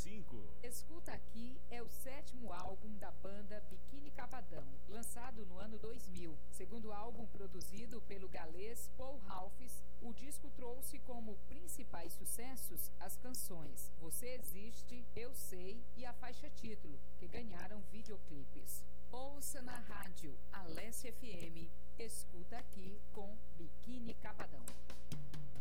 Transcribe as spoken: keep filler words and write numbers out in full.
cinco. Escuta Aqui é o sétimo álbum da banda Biquíni Cavadão, lançado no ano dois mil. Segundo álbum produzido pelo galês Paul Ralphs, o disco trouxe como principais sucessos as canções Você Existe, Eu Sei e a faixa título, que ganharam videoclipes. Ouça na rádio Alesse F M, Escuta Aqui com Biquíni Cavadão.